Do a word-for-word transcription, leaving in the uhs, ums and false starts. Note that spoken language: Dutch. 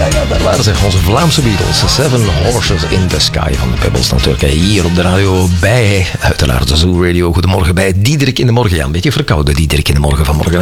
ja, ja, daar waren ze. Onze Vlaamse Beatles. Seven Horses in the Sky van de Pebbles natuurlijk. Hier op de radio bij, uiteraard de Zoo Radio. Goedemorgen bij Diederik in de Morgen. Ja, een beetje verkouden Diederik in de Morgen vanmorgen.